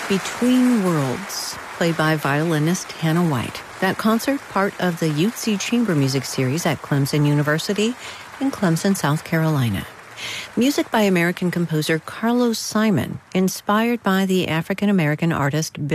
Between Worlds, played by violinist Hannah White. That concert, part of the Utsi Chamber Music Series at Clemson University in Clemson, South Carolina. Music by American composer Carlos Simon, inspired by the African-American artist